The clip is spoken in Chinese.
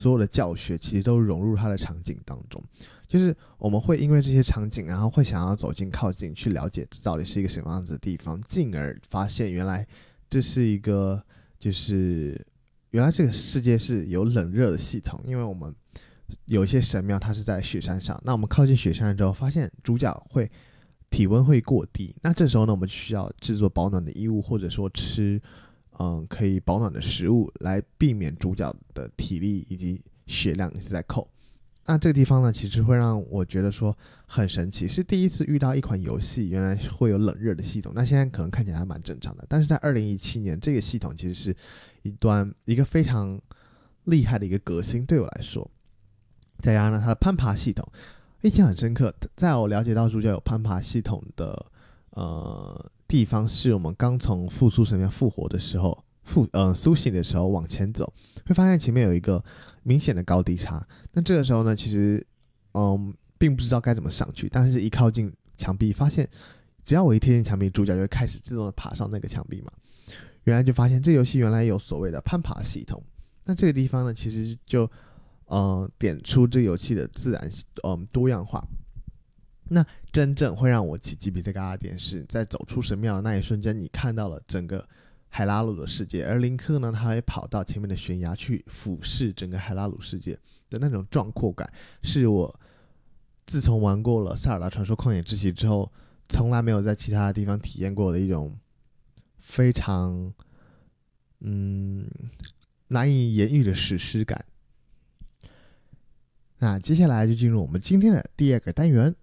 所有的教学其实都融入它的场景当中，就是我们会因为这些场景，然后会想要走近靠近去了解这到底是一个什么样子的地方，进而发现原来这是一个就是原来这个世界是有冷热的系统，因为我们有一些神庙它是在雪山上，那我们靠近雪山之后，发现主角会体温会过低，那这时候呢，我们需要制作保暖的衣物，或者说吃可以保暖的食物，来避免主角的体力以及血量一直在扣。那这个地方呢，其实会让我觉得说很神奇，是第一次遇到一款游戏原来会有冷热的系统。那现在可能看起来还蛮正常的，但是在2017年，这个系统其实是一个非常厉害的一个革新，对我来说。再加上呢，它的攀爬系统印象很深刻，在我了解到主角有攀爬系统的地方，是我们刚从复苏神庙复活的时候，苏醒的时候往前走，会发现前面有一个明显的高低差。那这个时候呢，其实并不知道该怎么上去，但是一靠近墙壁，发现只要我一贴近墙壁，主角就会开始自动的爬上那个墙壁嘛。原来就发现这游戏原来有所谓的攀爬系统。那这个地方呢，其实就点出这游戏的自然多样化。那真正会让我起鸡皮疙瘩的点是在走出神庙的那一瞬间，你看到了整个海拉鲁的世界，而林克呢，他会跑到前面的悬崖去俯视整个海拉鲁世界的那种壮阔感，是我自从玩过了塞尔达传说旷野之息之后，从来没有在其他的地方体验过的一种非常难以言喻的史诗感。那接下来就进入我们今天的第二个单元，